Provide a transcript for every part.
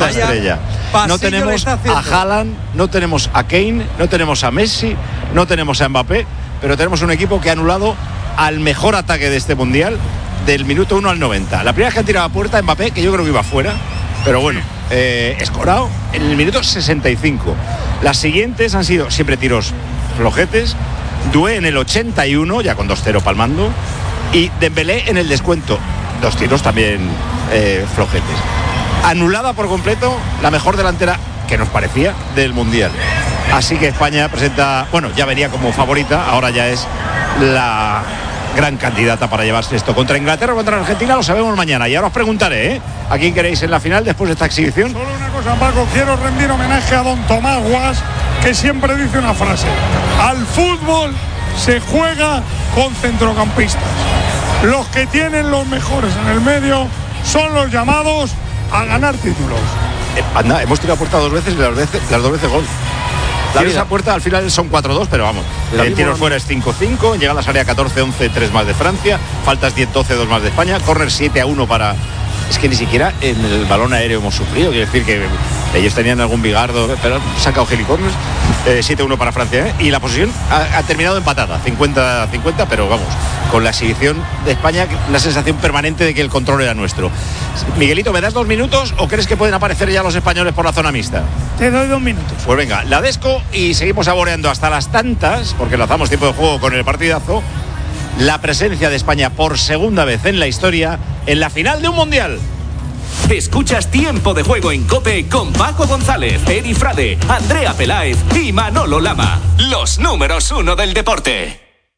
segunda estrella. No tenemos a Haaland, no tenemos a Kane, no tenemos a Messi, no tenemos a Mbappé, pero tenemos un equipo que ha anulado al mejor ataque de este Mundial del minuto 1 al 90. La primera vez que han tirado a puerta Mbappé, que yo creo que iba fuera, pero bueno, escorado en el minuto 65. Las siguientes han sido siempre tiros flojetes. Doué en el 81, ya con 2-0 palmando, y Dembélé en el descuento, 2 tiros también flojetes. Anulada por completo la mejor delantera que nos parecía del Mundial. Así que España presenta, bueno, ya venía como favorita, ahora ya es la gran candidata para llevarse esto. Contra Inglaterra o contra Argentina lo sabemos mañana. Y ahora os preguntaré, ¿a quién queréis en la final después de esta exhibición? Solo una cosa, Paco, quiero rendir homenaje a don Tomás Guas, que siempre dice una frase: al fútbol se juega con centrocampistas. Los que tienen los mejores en el medio son los llamados a ganar títulos. Anda, hemos tirado a puerta 2 veces y las 2 veces gol. Esa puerta al final son 4-2, pero vamos, el tiro fuera es 5-5, llegadas a área 14-11, 3 más de Francia, faltas 10-12, 2 más de España, córner 7-1 para... Es que ni siquiera en el balón aéreo hemos sufrido, quiero decir que ellos tenían algún bigardo, pero han sacado helicórneos. 7-1 para Francia, y la posesión ha terminado empatada, 50-50, pero vamos, con la exhibición de España, la sensación permanente de que el control era nuestro. Miguelito, ¿me das 2 minutos o crees que pueden aparecer ya los españoles por la zona mixta? Te doy 2 minutos. Pues venga, la desco y seguimos saboreando hasta las tantas, porque lanzamos tiempo de juego con el partidazo, la presencia de España por segunda vez en la historia en la final de un Mundial. Escuchas Tiempo de Juego en COPE con Paco González, Eri Frade, Andrea Peláez y Manolo Lama. Los números 1 del deporte.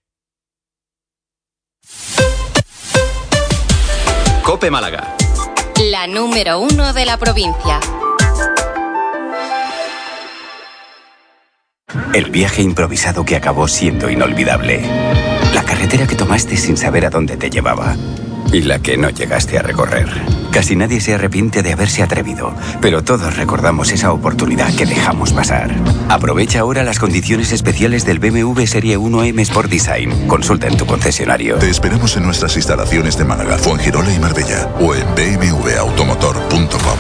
COPE Málaga. La número 1 de la provincia. El viaje improvisado que acabó siendo inolvidable. La carretera que tomaste sin saber a dónde te llevaba. Y la que no llegaste a recorrer. Casi nadie se arrepiente de haberse atrevido, pero todos recordamos esa oportunidad que dejamos pasar. Aprovecha ahora las condiciones especiales del BMW Serie 1M Sport Design. Consulta en tu concesionario. Te esperamos en nuestras instalaciones de Málaga, Fuengirola y Marbella, o en bmwautomotor.com.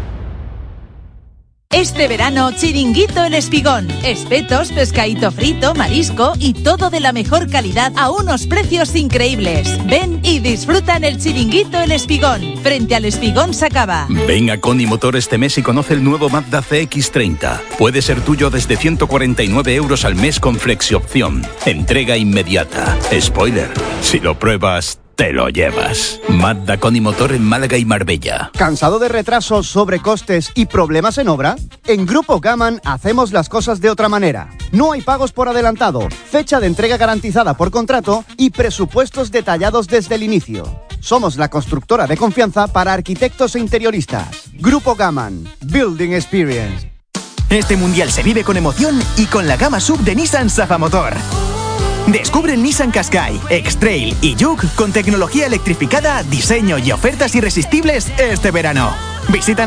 Este verano, chiringuito El Espigón. Espetos, pescadito frito, marisco y todo de la mejor calidad a unos precios increíbles. Ven y disfruta en el chiringuito El Espigón, frente al Espigón Sacaba. Ven a Coni Motor este mes y conoce el nuevo Mazda CX-30. Puede ser tuyo desde 149 € al mes con flexi-opción. Entrega inmediata. Spoiler, si lo pruebas, te lo llevas. Mazda Coni Motor en Málaga y Marbella. ¿Cansado de retrasos, sobrecostes y problemas en obra? En Grupo Gaman hacemos las cosas de otra manera. No hay pagos por adelantado, fecha de entrega garantizada por contrato y presupuestos detallados desde el inicio. Somos la constructora de confianza para arquitectos e interioristas. Grupo Gaman, Building Experience. Este mundial se vive con emoción y con la gama sub de Nissan Safa Motor. Descubre el Nissan Qashqai, X-Trail y Juke con tecnología electrificada, diseño y ofertas irresistibles este verano. Visita